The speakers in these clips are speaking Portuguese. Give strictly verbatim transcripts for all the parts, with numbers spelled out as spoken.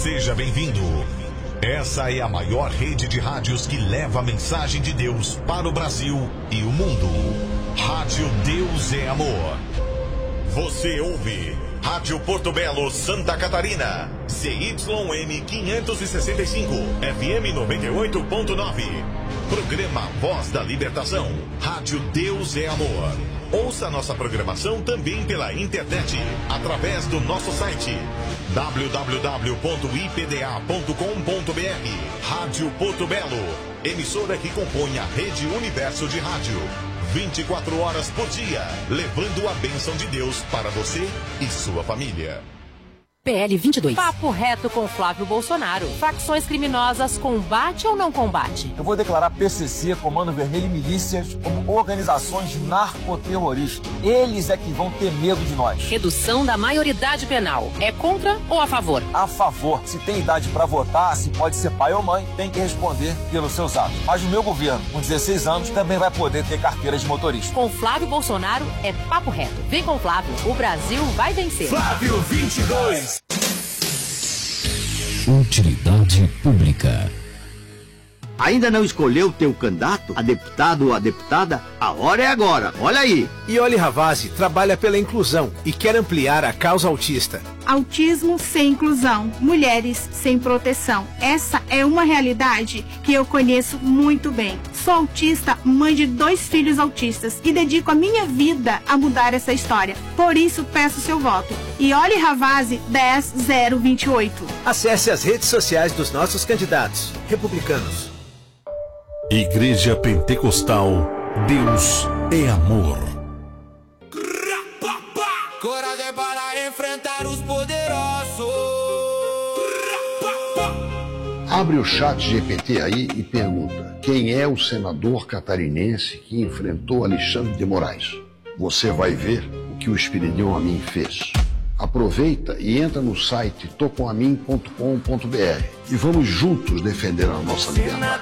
Seja bem-vindo. Essa é a maior rede de rádios que leva a mensagem de Deus para o Brasil e o mundo. Rádio Deus é Amor. Você ouve Rádio Porto Belo, Santa Catarina. C Y M quinhentos e sessenta e cinco, F M noventa e oito ponto nove. Programa Voz da Libertação. Rádio Deus é Amor. Ouça nossa programação também pela internet, através do nosso site w w w ponto i p d a ponto com ponto b r. Rádio Porto Belo, emissora que compõe a Rede Universo de Rádio. vinte e quatro horas por dia, levando a bênção de Deus para você e sua família. P L vinte e dois. Papo reto com Flávio Bolsonaro. Facções criminosas, combate ou não combate? Eu vou declarar P C C, Comando Vermelho e milícias como organizações narcoterroristas. Eles é que vão ter medo de nós. Redução da maioridade penal. É contra ou a favor? A favor. Se tem idade para votar, se pode ser pai ou mãe, tem que responder pelos seus atos. Mas o meu governo, com dezesseis anos, também vai poder ter carteira de motorista. Com Flávio Bolsonaro é papo reto. Vem com o Flávio. O Brasil vai vencer. Flávio vinte e dois. Utilidade pública. Ainda não escolheu teu candidato a deputado ou a deputada? A hora é agora, olha aí. Iole Ravazzi trabalha pela inclusão e quer ampliar a causa autista. Autismo sem inclusão, mulheres sem proteção. Essa é uma realidade que eu conheço muito bem. Sou autista, mãe de dois filhos autistas e dedico a minha vida a mudar essa história. Por isso peço seu voto. Iole Ravazzi dez zero vinte e oito. Acesse as redes sociais dos nossos candidatos republicanos. Igreja Pentecostal, Deus é Amor. Coragem para enfrentar os poderosos. Abre o chat G P T aí e pergunta: quem é o senador catarinense que enfrentou Alexandre de Moraes? Você vai ver o que o Espiridião Amin fez. Aproveita e entra no site tocoamin ponto com ponto b r e vamos juntos defender a nossa liberdade.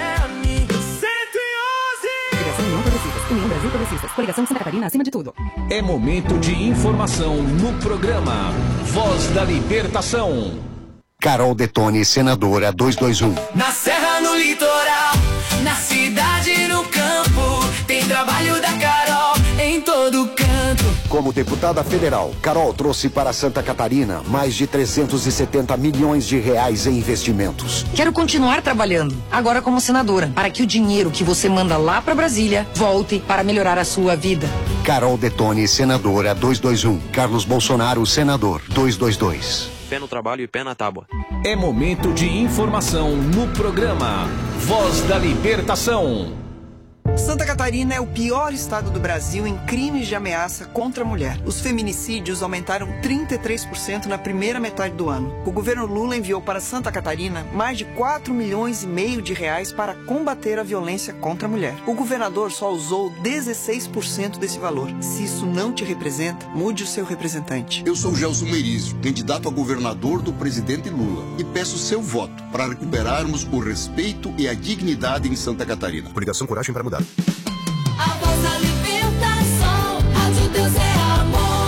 União Progressistas, União Brasil Progressistas, Coligação Santa Catarina acima de tudo. É momento de informação no programa Voz da Libertação. Carol Detone, senadora duzentos e vinte e um. Na serra, no litoral, na cidade, no campo, tem trabalho da Carol em todo canto. Como deputada federal, Carol trouxe para Santa Catarina mais de trezentos e setenta milhões de reais em investimentos. Quero continuar trabalhando, agora como senadora, para que o dinheiro que você manda lá para Brasília volte para melhorar a sua vida. Carol Detone, senadora duzentos e vinte e um. Carlos Bolsonaro, senador duzentos e vinte e dois. Pé no trabalho e pé na tábua. É momento de informação no programa Voz da Libertação. Santa Catarina é o pior estado do Brasil em crimes de ameaça contra a mulher. Os feminicídios aumentaram trinta e três por cento na primeira metade do ano. O governo Lula enviou para Santa Catarina mais de quatro milhões e meio de reais para combater a violência contra a mulher. O governador só usou dezesseis por cento desse valor. Se isso não te representa, mude o seu representante. Eu sou Gelson Merizio, candidato a governador do presidente Lula, e peço seu voto para recuperarmos o respeito e a dignidade em Santa Catarina. Coligação Coragem para Mudar. A voz da libertação, Rádio Deus é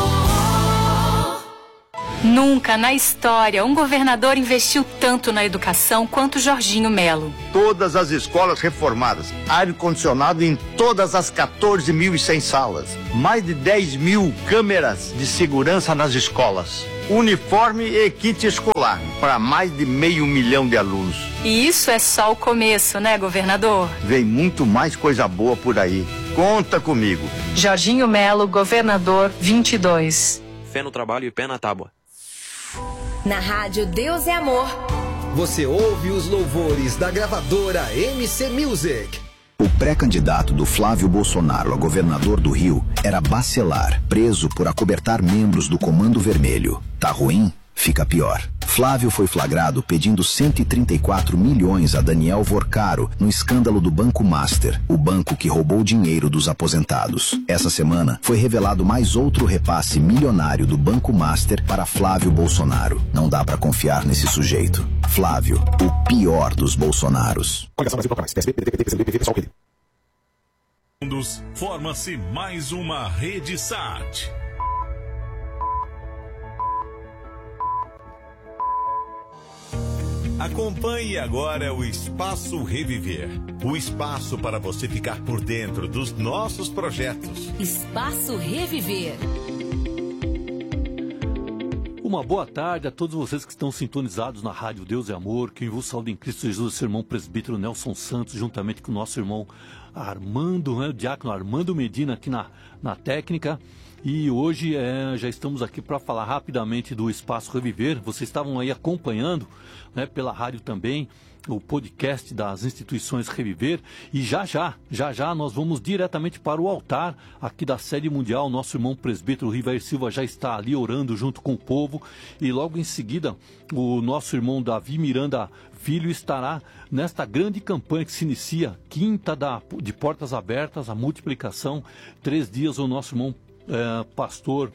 Amor. Nunca na história um governador investiu tanto na educação quanto Jorginho Melo. Todas as escolas reformadas, ar-condicionado em todas as quatorze mil e cem salas, mais de dez mil câmeras de segurança nas escolas, uniforme e kit escolar para mais de meio milhão de alunos. E isso é só o começo, né, governador? Vem muito mais coisa boa por aí. Conta comigo. Jorginho Melo, governador vinte e dois. Fé no trabalho e pé na tábua. Na rádio Deus é Amor. Você ouve os louvores da gravadora M C Music. O pré-candidato do Flávio Bolsonaro a governador do Rio era Bacelar, preso por acobertar membros do Comando Vermelho. Tá ruim? Fica pior. Flávio foi flagrado pedindo cento e trinta e quatro milhões a Daniel Vorcaro no escândalo do Banco Master, o banco que roubou dinheiro dos aposentados. Essa semana foi revelado mais outro repasse milionário do Banco Master para Flávio Bolsonaro. Não dá pra confiar nesse sujeito. Flávio, o pior dos Bolsonaros. Forma-se mais uma Rede Sat. Acompanhe agora o Espaço Reviver. O espaço para você ficar por dentro dos nossos projetos. Espaço Reviver. Uma boa tarde a todos vocês que estão sintonizados na Rádio Deus é Amor. Quem vos saúda em Cristo Jesus, seu irmão presbítero Nelson Santos, juntamente com o nosso irmão Armando, né, o diácono Armando Medina aqui na, na técnica. E hoje é, já estamos aqui para falar rapidamente do Espaço Reviver. Vocês estavam aí acompanhando, né, pela rádio também, o podcast das instituições Reviver. E já já, já já nós vamos diretamente para o altar aqui da sede mundial. Nosso irmão presbítero Rivair Silva já está ali orando junto com o povo. E logo em seguida o nosso irmão Davi Miranda Filho estará nesta grande campanha que se inicia, quinta da, de portas abertas, a multiplicação. Três dias o nosso irmão É, pastor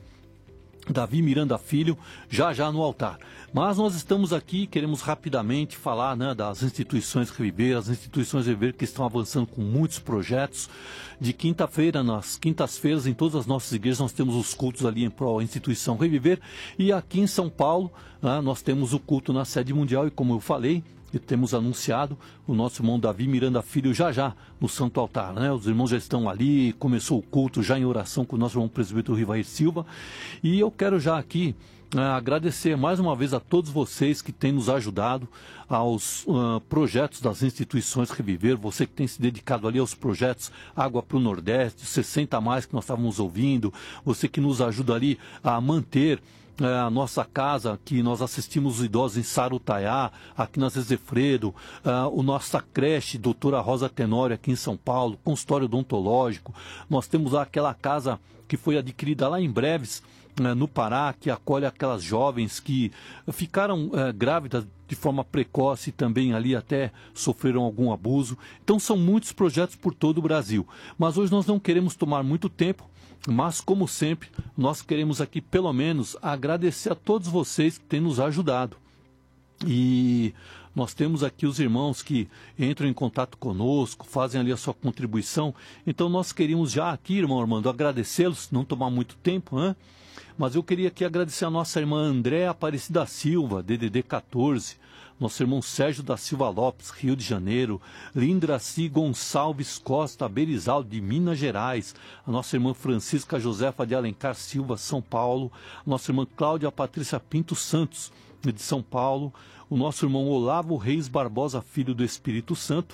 Davi Miranda Filho, já já no altar. Mas nós estamos aqui, queremos rapidamente falar, né, das instituições Reviver, as instituições Reviver que estão avançando com muitos projetos. De quinta-feira, nas quintas-feiras, em todas as nossas igrejas, nós temos os cultos ali em prol da instituição Reviver. E aqui em São Paulo, né, nós temos o culto na sede mundial e, como eu falei, e temos anunciado o nosso irmão Davi Miranda Filho já já no Santo Altar, né? Os irmãos já estão ali, começou o culto já em oração com o nosso irmão presbítero Rivair Silva. E eu quero já aqui uh, agradecer mais uma vez a todos vocês que têm nos ajudado aos uh, projetos das instituições Reviver, você que tem se dedicado ali aos projetos Água para o Nordeste, sessenta a mais que nós estávamos ouvindo, você que nos ajuda ali a manter É, a nossa casa, que nós assistimos os idosos em Sarutaiá, aqui na Zezefredo, uh, o nossa creche, doutora Rosa Tenório, aqui em São Paulo, consultório odontológico. Nós temos lá aquela casa que foi adquirida lá em Breves, uh, no Pará, que acolhe aquelas jovens que ficaram uh, grávidas de forma precoce e também ali até sofreram algum abuso. Então são muitos projetos por todo o Brasil. Mas hoje nós não queremos tomar muito tempo, mas como sempre, nós queremos aqui pelo menos agradecer a todos vocês que têm nos ajudado. E nós temos aqui os irmãos que entram em contato conosco, fazem ali a sua contribuição. Então nós queríamos já aqui, irmão Armando, agradecê-los, não tomar muito tempo, né? Mas eu queria aqui agradecer a nossa irmã Andréa Aparecida Silva, D D D quatorze, nosso irmão Sérgio da Silva Lopes, Rio de Janeiro, Lindraci Gonçalves Costa, Berizal, de Minas Gerais, a nossa irmã Francisca Josefa de Alencar Silva, São Paulo, a nossa irmã Cláudia Patrícia Pinto Santos, de São Paulo, o nosso irmão Olavo Reis Barbosa, filho do Espírito Santo,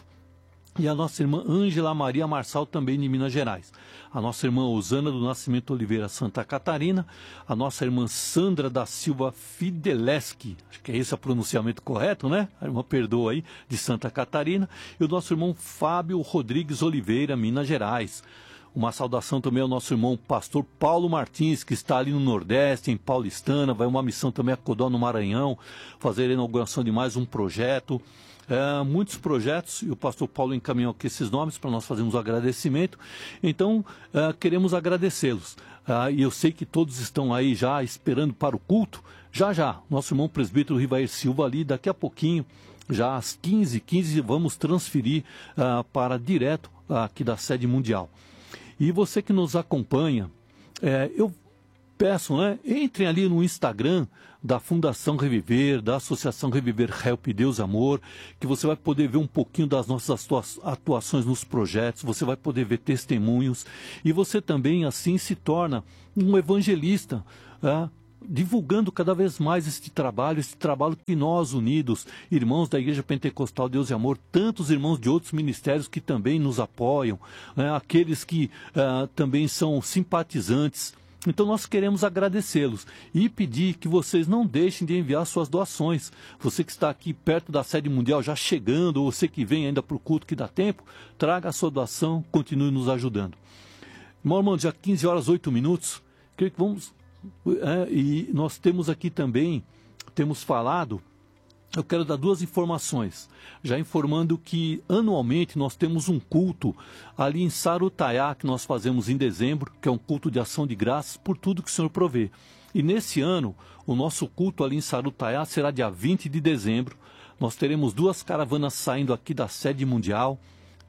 e a nossa irmã Ângela Maria Marçal, também de Minas Gerais. A nossa irmã Osana do Nascimento Oliveira, Santa Catarina. A nossa irmã Sandra da Silva Fideleski, acho que é esse o pronunciamento correto, né? A irmã perdoa aí, de Santa Catarina. E o nosso irmão Fábio Rodrigues Oliveira, Minas Gerais. Uma saudação também ao nosso irmão pastor Paulo Martins, que está ali no Nordeste, em Paulistana. Vai uma missão também a Codó, no Maranhão, fazer a inauguração de mais um projeto. É, muitos projetos, e o pastor Paulo encaminhou aqui esses nomes para nós fazermos o agradecimento. Então, é, queremos agradecê-los. É, e eu sei que todos estão aí já esperando para o culto. Já já, nosso irmão presbítero Rivair Silva ali, daqui a pouquinho, já às quinze e quinze, vamos transferir uh, para direto uh, aqui da sede mundial. E você que nos acompanha, é, eu peço, né, entrem ali no Instagram da Fundação Reviver, da Associação Reviver Help Deus Amor, que você vai poder ver um pouquinho das nossas atuações nos projetos, você vai poder ver testemunhos, e você também assim se torna um evangelista, é, divulgando cada vez mais este trabalho, este trabalho que nós unidos, irmãos da Igreja Pentecostal Deus e Amor, tantos irmãos de outros ministérios que também nos apoiam, né, aqueles que uh, também são simpatizantes. Então nós queremos agradecê-los e pedir que vocês não deixem de enviar suas doações. Você que está aqui perto da sede mundial já chegando, ou você que vem ainda para o culto que dá tempo, traga a sua doação, continue nos ajudando. Irmão Armando, já quinze horas, oito minutos, creio que vamos... É, e nós temos aqui também, temos falado, eu quero dar duas informações, já informando que anualmente nós temos um culto ali em Sarutaiá, que nós fazemos em dezembro, que é um culto de ação de graças por tudo que o Senhor provê. E nesse ano, o nosso culto ali em Sarutaiá será dia vinte de dezembro, nós teremos duas caravanas saindo aqui da sede mundial,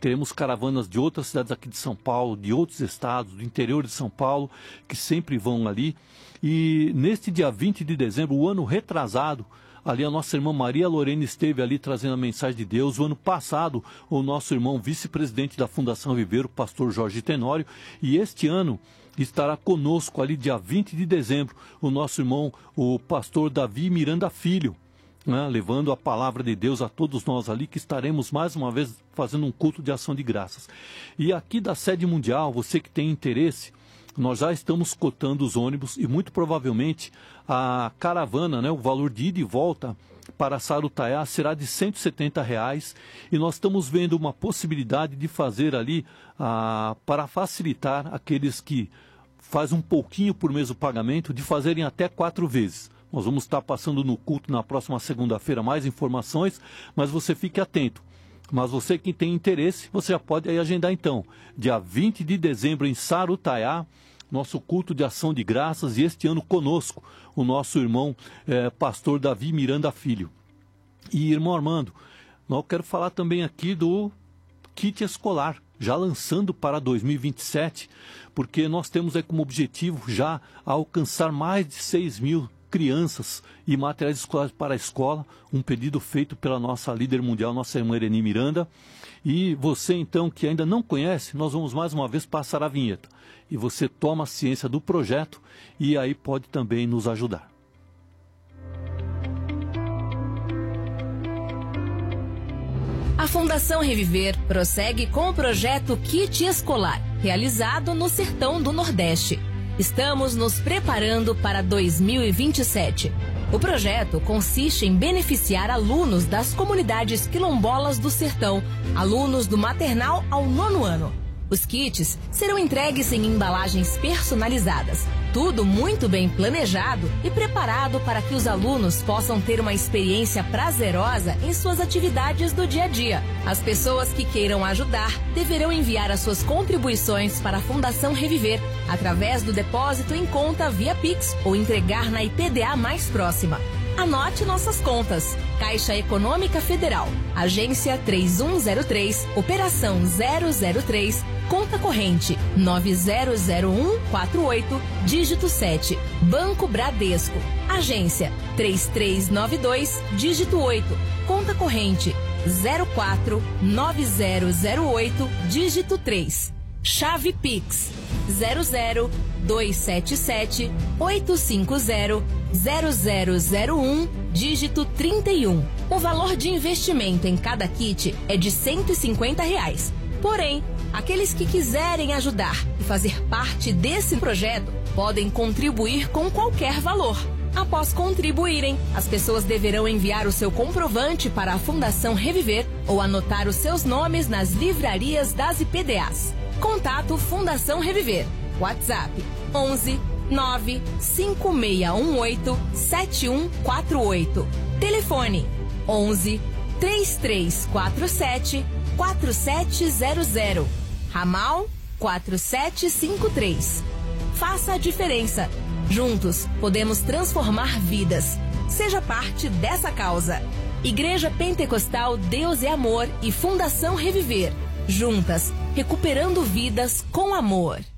Temos caravanas de outras cidades aqui de São Paulo, de outros estados, do interior de São Paulo, que sempre vão ali. E neste dia vinte de dezembro, o ano retrasado, ali a nossa irmã Maria Lorena esteve ali trazendo a mensagem de Deus. O ano passado, o nosso irmão vice-presidente da Fundação Viver, o pastor Jorge Tenório. E este ano estará conosco ali dia vinte de dezembro, o nosso irmão, o pastor Davi Miranda Filho, né, levando a palavra de Deus a todos nós ali, que estaremos mais uma vez fazendo um culto de ação de graças. E aqui da sede mundial, você que tem interesse, nós já estamos cotando os ônibus e muito provavelmente a caravana, né, o valor de ida e volta para Sarutaiá será de cento e setenta reais, e nós estamos vendo uma possibilidade de fazer ali, ah, para facilitar aqueles que fazem um pouquinho por mês o pagamento, de fazerem até quatro vezes. Nós vamos estar passando no culto na próxima segunda-feira mais informações, mas você fique atento. Mas você que tem interesse, você já pode aí agendar então. Dia vinte de dezembro em Sarutaiá, nosso culto de ação de graças, e este ano conosco, o nosso irmão eh, pastor Davi Miranda Filho. E irmão Armando, eu quero falar também aqui do kit escolar, já lançando para dois mil e vinte e sete, porque nós temos aí como objetivo já alcançar mais de seis mil crianças e materiais escolares para a escola, um pedido feito pela nossa líder mundial, nossa irmã Irene Miranda. E você então que ainda não conhece, nós vamos mais uma vez passar a vinheta. E você toma ciência do projeto e aí pode também nos ajudar. A Fundação Reviver prossegue com o projeto Kit Escolar, realizado no Sertão do Nordeste. Estamos nos preparando para dois mil e vinte e sete. O projeto consiste em beneficiar alunos das comunidades quilombolas do sertão, alunos do maternal ao nono ano. Os kits serão entregues em embalagens personalizadas, tudo muito bem planejado e preparado para que os alunos possam ter uma experiência prazerosa em suas atividades do dia a dia. As pessoas que queiram ajudar deverão enviar as suas contribuições para a Fundação Reviver, através do depósito em conta via Pix ou entregar na I P D A mais próxima. Anote nossas contas. Caixa Econômica Federal, Agência três um zero três, Operação zero zero três, Conta Corrente nove zero zero um quatro oito, dígito sete. Banco Bradesco, Agência três três nove dois, dígito oito. Conta Corrente zero quatro nove zero zero oito, dígito três. Chave Pix zero zero dois sete sete oito cinco zero zero zero zero um, dígito trinta e um. O valor de investimento em cada kit é de cento e cinquenta reais. Porém, aqueles que quiserem ajudar e fazer parte desse projeto podem contribuir com qualquer valor. Após contribuírem, as pessoas deverão enviar o seu comprovante para a Fundação Reviver ou anotar os seus nomes nas livrarias das I P D As. Contato Fundação Reviver. WhatsApp onze nove cinco seis um oito sete um quatro oito. Telefone onze três três quatro sete quatro sete zero zero. Ramal quatro sete cinco três. Faça a diferença. Juntos podemos transformar vidas. Seja parte dessa causa. Igreja Pentecostal Deus é Amor e Fundação Reviver. Juntas, recuperando vidas com amor.